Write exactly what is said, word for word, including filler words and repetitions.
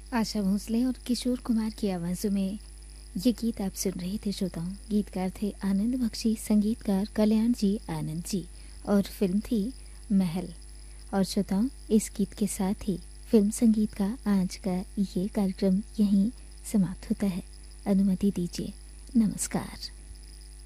आशा भोसले और किशोर कुमार की आवाज़ों में ये गीत आप सुन रहे थे श्रोताओं। गीतकार थे आनंद बख्शी, संगीतकार कल्याण जी आनंद जी, और फिल्म थी महल। और श्रोताओं, इस गीत के साथ ही फिल्म संगीत का आज का ये कार्यक्रम यहीं समाप्त होता है। अनुमति दीजिए, नमस्कार।